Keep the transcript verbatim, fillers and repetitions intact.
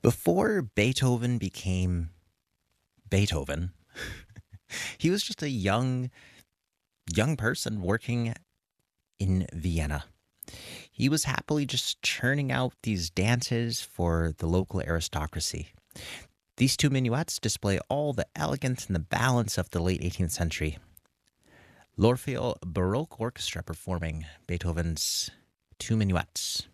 Before Beethoven became Beethoven, he was just a young young person working in Vienna. He was happily just churning out these dances for the local aristocracy. These two minuets display all the elegance and the balance of the late eighteenth century. L'Orfeo Baroque Orchestra performing Beethoven's two minuets.